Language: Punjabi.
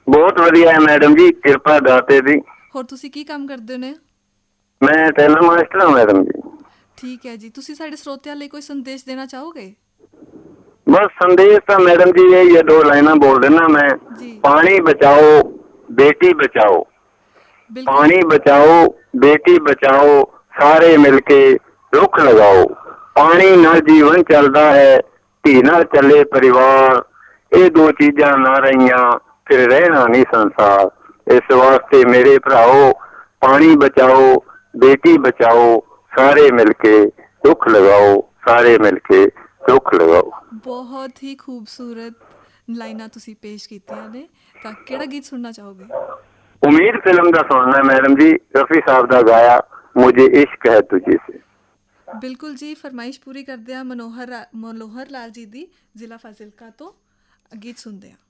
ਬਹੁਤ ਵਧੀਆ ਹੈ ਮੈਡਮ ਜੀ, ਕਿਰਪਾ ਦਾਤੇ ਦੀ। ਹੋਰ ਤੁਸੀਂ ਕੀ ਕੰਮ ਕਰਦੇ ਹੋ ਨੇ? ਮੈਂ ਟੇਲਰ ਮਾਸਟਰ ਹਾਂ ਮੈਡਮ ਜੀ। ਠੀਕ ਹੈ ਜੀ, ਤੁਸੀਂ ਸਾਡੇ ਸਰੋਤਿਆਂ ਲਈ ਕੋਈ ਸੰਦੇਸ਼ ਦੇਣਾ ਚਾਹੋਗੇ? बस संदेश था मैडम जी ये दो लाइना बोल देना मैं। जी पानी बचाओ, बेटी बचाओ। बिल्कुल। पानी बचाओ, बेटी बचाओ, सारे मिलके रुख लगाओ। पानी ਨਾਲ ਜੀਵਨ ਚੱਲਦਾ ਹੈ, ਧੀ ਨਾਲ ਚੱਲੇ ਪਰਿਵਾਰ। ਇਹ ਦੋ ਚੀਜ਼ਾਂ ਨਾ ਰਹੀਆਂ ਫਿਰ ਰਹਿਣਾ ਨਹੀਂ ਸੰਸਾਰ। ਇਸ ਵਾਸਤੇ ਮੇਰੇ ਭਰਾਓ, ਪਾਣੀ ਬਚਾਓ, बेटी बचाओ, सारे मिलके रुख लगाओ, सारे मिलके रुख लगाओ। ਬਹੁਤ ਹੀ ਖੂਬਸੂਰਤ ਲਾਈਨਾਂ ਤੁਸੀਂ ਪੇਸ਼ ਕੀਤੀਆਂ ਨੇ। ਤਾਂ ਕਿਹੜਾ ਗੀਤ ਸੁਣਨਾ ਚਾਹੋਗੇ? उम्मीद फिल्म का सुनना है मैडम जी, रफी साहब का गाया मुझे इश्क है तुझे से। ਬਿਲਕੁਲ ਜੀ, ਫਰਮਾਇਸ਼ ਪੂਰੀ ਕਰਦੇ ਹਾਂ। ਮਨੋਹਰ ਲਾਲ ਜੀ ਦੀ ਜ਼ਿਲ੍ਹਾ ਫਾਜ਼ਿਲਕਾ ਤੋਂ ਗੀਤ ਸੁਣਦੇ ਹਾਂ।